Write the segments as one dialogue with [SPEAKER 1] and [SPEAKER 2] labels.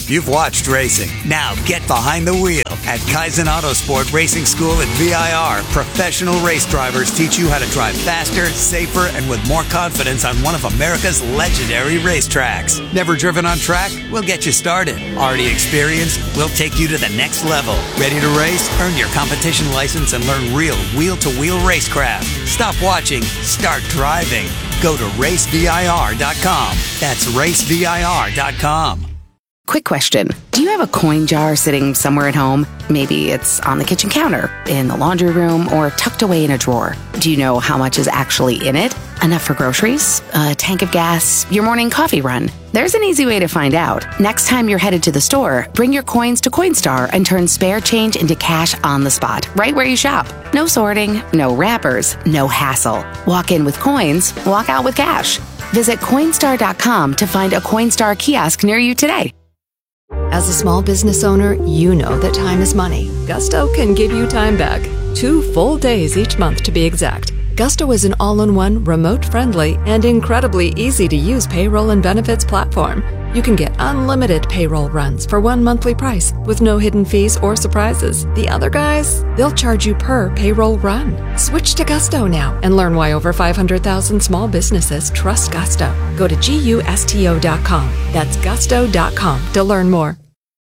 [SPEAKER 1] You've watched racing. Now get behind the wheel. At Kaizen Autosport Racing School at VIR, professional race drivers teach you how to drive faster, safer, and with more confidence on one of America's legendary racetracks. Never driven on track? We'll get you started. Already experienced? We'll take you to the next level. Ready to race? Earn your competition license and learn real wheel-to-wheel racecraft. Stop watching. Start driving. Go to racevir.com. That's racevir.com.
[SPEAKER 2] Quick question. Do you have a coin jar sitting somewhere at home? Maybe it's on the kitchen counter, in the laundry room, or tucked away in a drawer. Do you know how much is actually in it? Enough for groceries? A tank of gas? Your morning coffee run? There's an easy way to find out. Next time you're headed to the store, bring your coins to Coinstar and turn spare change into cash on the spot, right where you shop. No sorting, no wrappers, no hassle. Walk in with coins, walk out with cash. Visit Coinstar.com to find a Coinstar kiosk near you today.
[SPEAKER 3] As a small business owner, you know that time is money. Gusto can give you time back. 2 full days each month to be exact. Gusto is an all-in-one, remote-friendly, and incredibly easy-to-use payroll and benefits platform. You can get unlimited payroll runs for one monthly price with no hidden fees or surprises. The other guys, they'll charge you per payroll run. Switch to Gusto now and learn why over 500,000 small businesses trust Gusto. Go to GUSTO.com. That's gusto.com to learn more.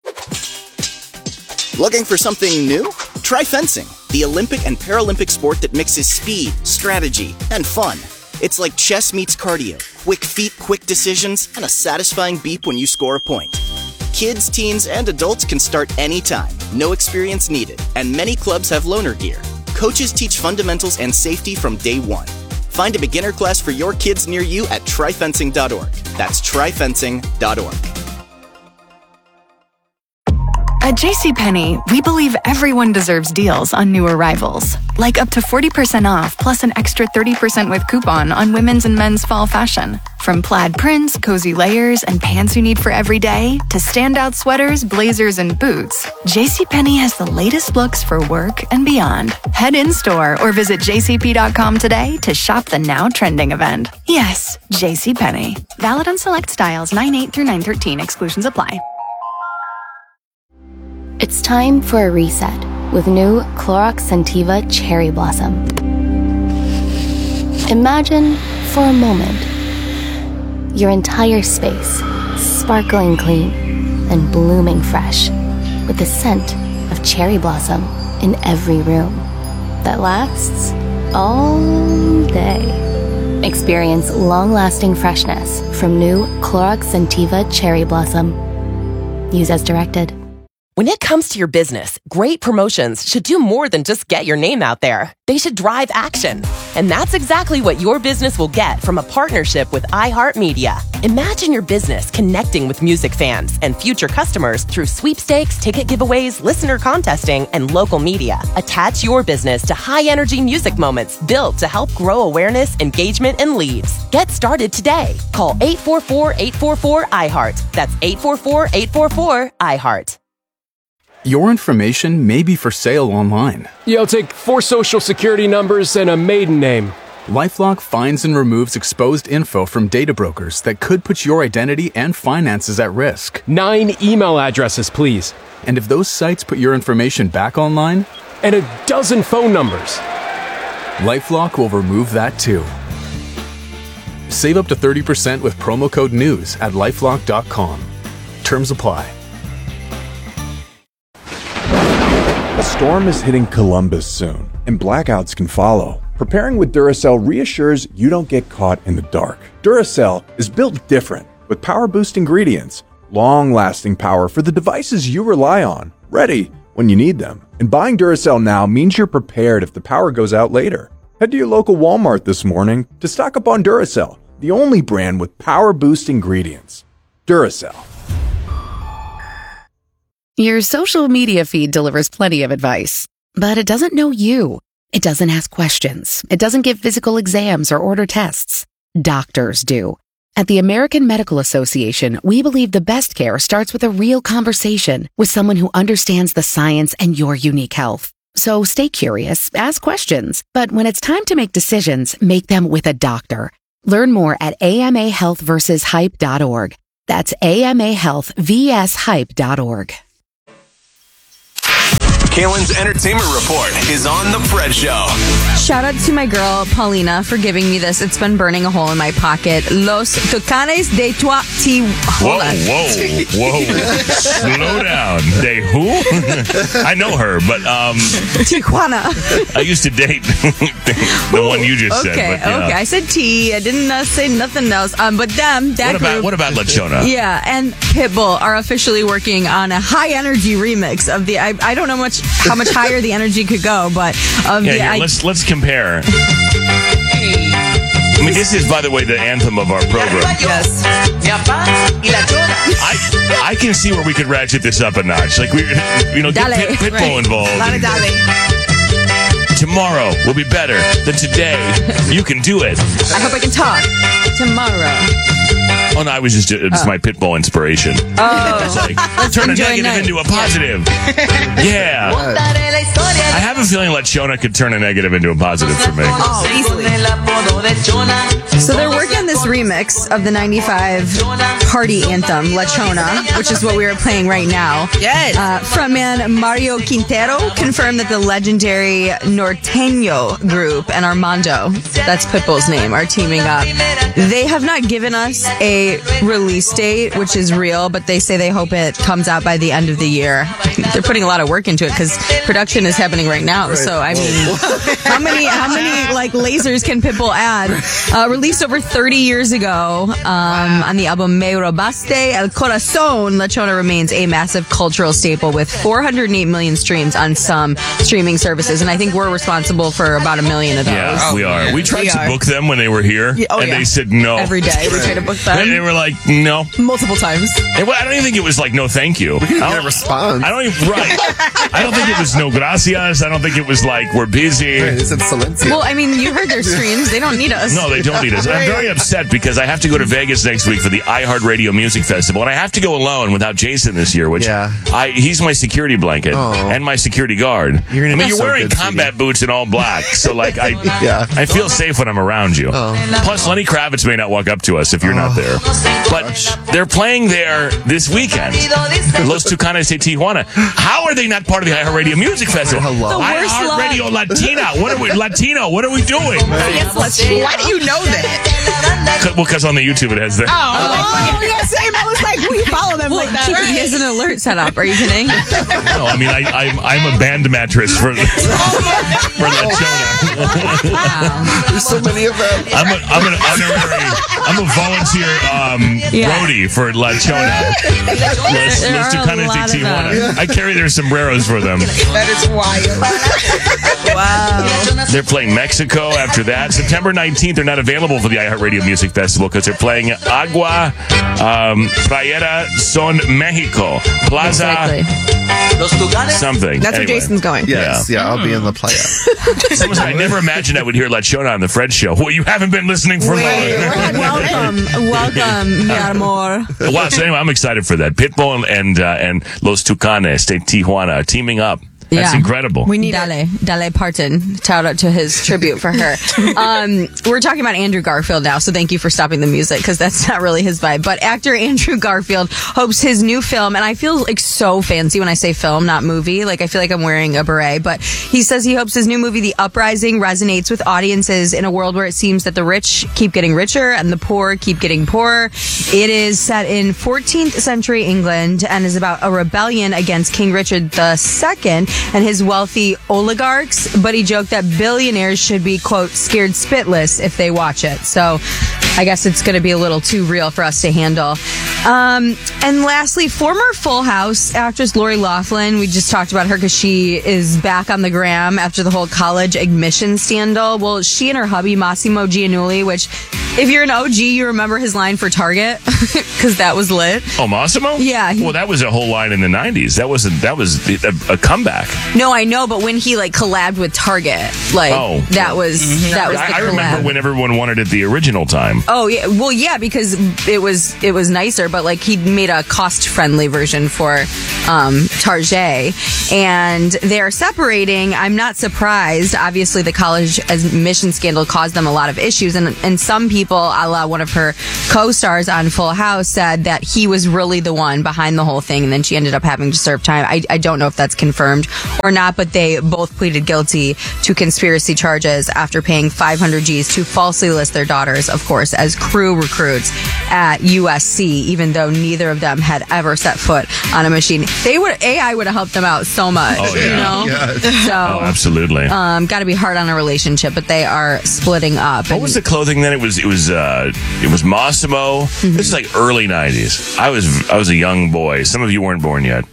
[SPEAKER 4] Looking for something new? Try fencing, the Olympic and Paralympic sport that mixes speed, strategy, and fun. It's like chess meets cardio. Quick feet, quick decisions, and a satisfying beep when you score a point. Kids, teens, and adults can start anytime. No experience needed. And many clubs have loaner gear. Coaches teach fundamentals and safety from day one. Find a beginner class for your kids near you at tryfencing.org. That's tryfencing.org.
[SPEAKER 5] At JCPenney, we believe everyone deserves deals on new arrivals. Like up to 40% off plus an extra 30% with coupon on women's and men's fall fashion. From plaid prints, cozy layers, and pants you need for every day, to standout sweaters, blazers, and boots, JCPenney has the latest looks for work and beyond. Head in-store or visit jcp.com today to shop the now trending event. Yes, JCPenney. Valid on select styles 9/8 through 9/13. Exclusions apply.
[SPEAKER 6] It's time for a reset with new Clorox Scentiva Cherry Blossom. Imagine, for a moment, your entire space sparkling clean and blooming fresh with the scent of cherry blossom in every room that lasts all day. Experience long-lasting freshness from new Clorox Scentiva Cherry Blossom. Use as directed.
[SPEAKER 7] When it comes to your business, great promotions should do more than just get your name out there. They should drive action. And that's exactly what your business will get from a partnership with iHeartMedia. Imagine your business connecting with music fans and future customers through sweepstakes, ticket giveaways, listener contesting, and local media. Attach your business to high-energy music moments built to help grow awareness, engagement, and leads. Get started today. Call 844-844-iHeart. That's 844-844-iHeart.
[SPEAKER 8] Your information may be for sale online.
[SPEAKER 9] Yeah, I'll take 4 social security numbers and a maiden name.
[SPEAKER 8] LifeLock finds and removes exposed info from data brokers that could put your identity and finances at risk.
[SPEAKER 9] 9 email addresses, please.
[SPEAKER 8] And if those sites put your information back online?
[SPEAKER 9] And a dozen phone numbers.
[SPEAKER 8] LifeLock will remove that too. Save up to 30% with promo code NEWS at lifelock.com. Terms apply.
[SPEAKER 10] A storm is hitting Columbus soon, and blackouts can follow. Preparing with Duracell reassures you don't get caught in the dark. Duracell is built different, with power-boost ingredients, long-lasting power for the devices you rely on, ready when you need them. And buying Duracell now means you're prepared if the power goes out later. Head to your local Walmart this morning to stock up on Duracell, the only brand with power-boost ingredients. Duracell.
[SPEAKER 2] Your social media feed delivers plenty of advice, but it doesn't know you. It doesn't ask questions. It doesn't give physical exams or order tests. Doctors do. At the American Medical Association, we believe the best care starts with a real conversation with someone who understands the science and your unique health. So stay curious, ask questions, but when it's time to make decisions, make them with a doctor. Learn more at amahealthversushype.org. That's amahealthvshype.org.
[SPEAKER 11] Kaylin's Entertainment Report is on The Fred Show.
[SPEAKER 12] Shout out to my girl, Paulina, for giving me this. It's been burning a hole in my pocket. Los Tucanes de Tijuana.
[SPEAKER 13] Whoa. Slow down. De who? I know her, but...
[SPEAKER 12] Tijuana.
[SPEAKER 13] I used to date the one you just said. But,
[SPEAKER 12] okay. I said T. I didn't say nothing else. But them, that group...
[SPEAKER 13] What about Lechona?
[SPEAKER 12] Yeah, and Pitbull are officially working on a high-energy remix of the... I don't know how much higher the energy could go, but
[SPEAKER 13] let's compare. I mean, this is, by the way, the anthem of our program.
[SPEAKER 12] Yes.
[SPEAKER 13] I can see where we could ratchet this up a notch. Like get Pitbull involved.
[SPEAKER 12] A lot of dale.
[SPEAKER 13] Tomorrow will be better than today. You can do it.
[SPEAKER 12] I hope I can talk tomorrow.
[SPEAKER 13] Oh, no, it's my Pitbull inspiration.
[SPEAKER 12] Oh.
[SPEAKER 13] It's like, turn a negative into a positive. Yeah. I have a feeling Lechona could turn a negative into a positive for me.
[SPEAKER 12] Oh, easily. So they're working on this remix of the 95 party anthem, Lechona, which is what we are playing right now.
[SPEAKER 14] Yes.
[SPEAKER 12] Frontman Mario Quintero confirmed that the legendary Norteño group and Armando, that's Pitbull's name, are teaming up. They have not given us a release date, which is real, but they say they hope it comes out by the end of the year. They're putting a lot of work into it because production is happening right now. Right. So, I mean, how many like lasers can Pitbull add? Released over 30 years ago on the album Me Robaste El Corazón, Lechona remains a massive cultural staple with 408 million streams on some streaming services, and I think we're responsible for about 1 million of those.
[SPEAKER 13] Yeah, we are. We tried to book them when they were here, they said no.
[SPEAKER 12] Every day we try to book them.
[SPEAKER 13] They were like, no.
[SPEAKER 12] Multiple times.
[SPEAKER 13] I don't even think it was like, no, thank you.
[SPEAKER 15] We didn't get a response.
[SPEAKER 13] I don't think it was no gracias. I don't think it was like, we're busy.
[SPEAKER 15] Right, it said silencio.
[SPEAKER 12] Well, I mean, you heard their streams. They don't need us.
[SPEAKER 13] No, they don't need us. I'm very upset because I have to go to Vegas next week for the iHeartRadio Music Festival, and I have to go alone without Jason this year, which he's my security blanket and my security guard. You're wearing combat boots and all black, so like I feel safe when I'm around you. Plus, Lenny Kravitz may not walk up to us if you're not there. But they're playing there this weekend. Los Tucanes de Tijuana. How are they not part of the iHeartRadio Music Festival? iHeartRadio Latina. What are we doing?
[SPEAKER 14] Why do you know that?
[SPEAKER 13] Well, because on the YouTube it has that.
[SPEAKER 14] Yeah, same. I was like, we follow them like that.
[SPEAKER 12] He has an alert set up. Are you kidding?
[SPEAKER 13] No, I mean, I'm a band mattress for Lechona.
[SPEAKER 12] Wow.
[SPEAKER 15] There's so many of them.
[SPEAKER 13] I'm a volunteer roadie for Lechona. Los Tucanes de Tijuana. I carry their sombreros for them.
[SPEAKER 14] That is wild.
[SPEAKER 12] Wow.
[SPEAKER 13] They're playing Mexico after that. September 19th, they're not available for the iHeartRadio Music Festival because they're playing Agua Playera Son Mexico. Plaza something.
[SPEAKER 14] That's where Jason's going.
[SPEAKER 15] Yes, I'll be in La Playa.
[SPEAKER 13] I never imagined I would hear Lechona on the Fred Show. Well, you haven't been listening for long.
[SPEAKER 12] Welcome, mi amor.
[SPEAKER 13] Well, so anyway, I'm excited for that. Pitbull and Los Tucanes de Tijuana are teaming up. That's incredible.
[SPEAKER 12] We need Dale Parton. Shout out to his tribute for her. We're talking about Andrew Garfield now, so thank you for stopping the music because that's not really his vibe. But actor Andrew Garfield hopes his new film, and I feel like so fancy when I say film, not movie. Like I feel like I'm wearing a beret, but he says he hopes his new movie, The Uprising, resonates with audiences in a world where it seems that the rich keep getting richer and the poor keep getting poorer. It is set in 14th century England and is about a rebellion against King Richard II and his wealthy oligarchs, but he joked that billionaires should be, quote, scared spitless if they watch it. So I guess it's going to be a little too real for us to handle. And lastly, former Full House actress Lori Loughlin, we just talked about her because she is back on the gram after the whole college admission scandal. Well, she and her hubby, Massimo Giannulli, which if you're an OG, you remember his line for Target because that was lit.
[SPEAKER 13] Oh, Massimo?
[SPEAKER 12] Yeah.
[SPEAKER 13] Well, that was a whole line in the 90s. That was a comeback.
[SPEAKER 12] No, I know, but when he collabed with Target, that was the collab.
[SPEAKER 13] I remember when everyone wanted it the original time.
[SPEAKER 12] Oh yeah, well yeah, because it was nicer, but he made a cost friendly version for Tarjay, and they're separating. I'm not surprised. Obviously, the college admission scandal caused them a lot of issues, and some people, a la one of her co-stars on Full House, said that he was really the one behind the whole thing, and then she ended up having to serve time. I don't know if that's confirmed or not, but they both pleaded guilty to conspiracy charges after paying 500 G's to falsely list their daughters, of course, as crew recruits at USC, even though neither of them had ever set foot on a machine. AI would have helped them out so much, you know?
[SPEAKER 13] Yes.
[SPEAKER 12] So,
[SPEAKER 13] absolutely.
[SPEAKER 12] Got to be hard on a relationship, but they are splitting up.
[SPEAKER 13] What was the clothing then? It was Mossimo. This is like early 90s. I was a young boy. Some of you weren't born yet.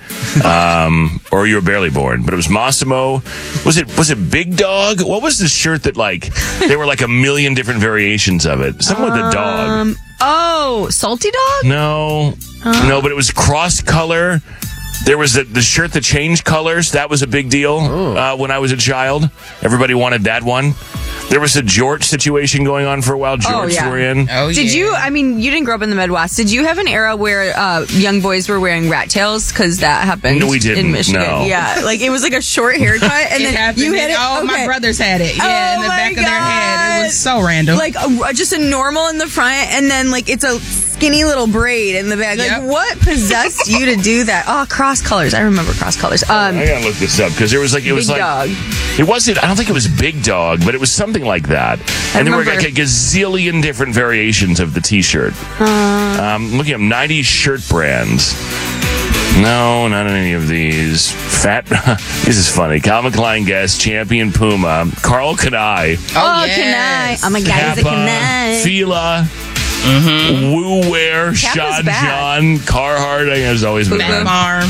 [SPEAKER 13] Or you were barely born, but it was Mossimo. Was it Big Dog? What was the shirt that there were like a million different variations of it? Something with a dog.
[SPEAKER 12] Salty Dog?
[SPEAKER 13] No, but it was cross color. There was the shirt that changed colors. That was a big deal when I was a child. Everybody wanted that one. There was a George situation going on for a while. George were in.
[SPEAKER 12] Did you? I mean, you didn't grow up in the Midwest. Did you have an era where young boys were wearing rat tails? Because that happened.
[SPEAKER 13] No, we didn't.
[SPEAKER 12] In Michigan.
[SPEAKER 13] No.
[SPEAKER 12] Yeah, it was like a short haircut, and then you had it.
[SPEAKER 14] Oh, my brothers had it. Yeah, in the back of their head. It was so random.
[SPEAKER 12] Like just a normal in the front, and then it's a skinny little braid in the back. Like, what possessed you to do that? Oh, cross colors. I remember cross colors.
[SPEAKER 13] I gotta look this up because it was
[SPEAKER 12] Big Dog.
[SPEAKER 13] It wasn't. I don't think it was Big Dog, but it was something like that. And there were like a gazillion different variations of the T-shirt. Looking up 90s shirt brands. No, not any of these. This is funny. Calvin Klein Guess, Champion Puma, Karl Kani.
[SPEAKER 12] Kani. Oh my God, he's a Kani.
[SPEAKER 13] Fila. Woo Wear, Sean John, Carhartt, I think has always been there.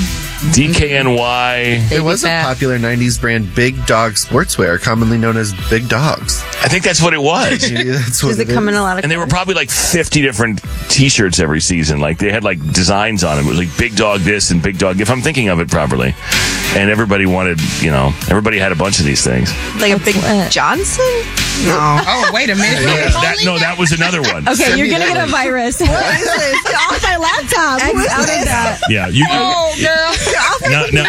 [SPEAKER 13] DKNY.
[SPEAKER 15] It was a popular 90s brand, Big Dog Sportswear, commonly known as Big Dogs.
[SPEAKER 13] I think that's what it was.
[SPEAKER 15] That's what
[SPEAKER 12] Does it come in a lot of
[SPEAKER 13] And they were probably like 50 different T-shirts every season. Like they had like designs on them. It was like Big Dog this and Big Dog, if I'm thinking of it properly. And everybody wanted, everybody had a bunch of these things.
[SPEAKER 12] Like a Big Johnson?
[SPEAKER 14] No. Oh, wait a minute.
[SPEAKER 13] That was another one.
[SPEAKER 12] Okay, you're going to get a virus.
[SPEAKER 14] What is this? Get off my laptop.
[SPEAKER 12] X out of that.
[SPEAKER 13] Yeah.
[SPEAKER 14] Girl.
[SPEAKER 13] No,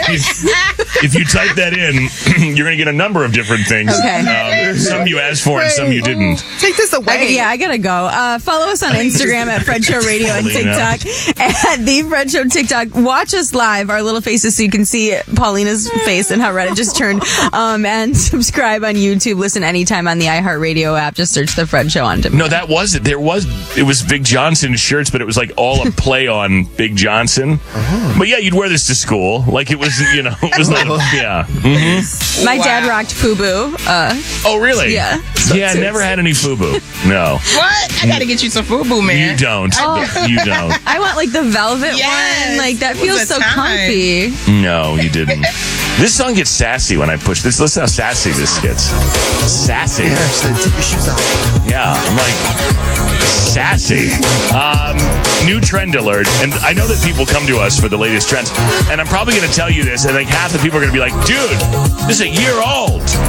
[SPEAKER 13] if you type that in, you're going to get a number of different things.
[SPEAKER 12] Okay.
[SPEAKER 13] Some you asked for and some you didn't.
[SPEAKER 14] Take this away.
[SPEAKER 12] I gotta go. Follow us on Instagram at Fred Show Radio and TikTok at The Fred Show TikTok. Watch us live, our little faces, so you can see Paulina's face and how red it just turned. And subscribe on YouTube. Listen anytime on the iHeartRadio app. Just search The Fred Show on demand.
[SPEAKER 13] No, that was it. It was Big Johnson shirts, but it was like all a play on Big Johnson. But yeah, you'd wear this to school. Like it was, it was not, yeah. Mm-hmm.
[SPEAKER 12] My dad rocked FUBU.
[SPEAKER 13] Oh, really?
[SPEAKER 12] Yeah.
[SPEAKER 13] Yeah, I never had any FUBU. No.
[SPEAKER 14] What? I gotta get you some FUBU, man.
[SPEAKER 13] You don't. You don't.
[SPEAKER 12] I want like the velvet one. Like that feels so comfy.
[SPEAKER 13] No, you didn't. This song gets sassy when I push this. Listen how sassy this gets. Sassy.
[SPEAKER 15] Yeah, take your shoes off.
[SPEAKER 13] Yeah, I'm like sassy. New trend alert. And I know that people come to us for the latest trends. And I'm probably going to tell you this, and like half the people are going to be like, dude, this is a year old.